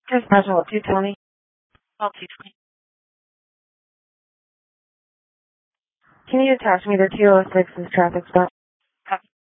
Just imagine what, 220? Oh, 220. Can you attach me to 206's traffic stop?